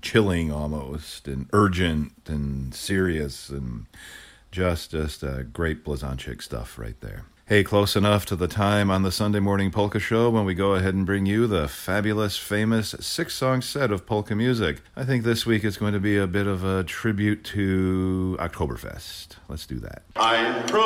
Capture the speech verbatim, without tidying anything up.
chilling almost, and urgent and serious, and just just uh, great Blazonczyk stuff right there. Hey, close enough to the time on the Sunday Morning Polka Show when we go ahead and bring you the fabulous, famous six-song set of polka music. I think this week is going to be a bit of a tribute to Oktoberfest. Let's do that. I'm pro-